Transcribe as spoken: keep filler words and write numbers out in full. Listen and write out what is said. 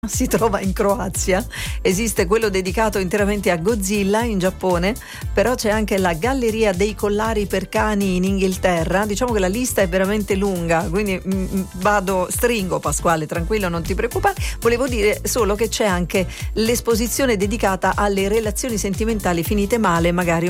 si trova in Croazia, esiste quello dedicato interamente a Godzilla in Giappone, però c'è anche la Galleria dei collari per cani in Inghilterra. Diciamo che la lista è veramente lunga, quindi mh, vado, stringo Pasquale, tranquillo, non ti preoccupare. Volevo dire solo che c'è anche l'esposizione dedicata alle relazioni sentimentali finite male, magari